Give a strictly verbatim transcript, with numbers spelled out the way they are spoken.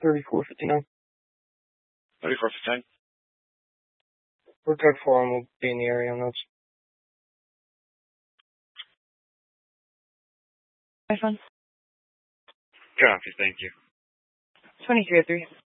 thirty-four fifty-nine. thirty-four fifty-nine. We're code four and we'll be in the area on those. iPhone. Copy, thank you. twenty-three oh three.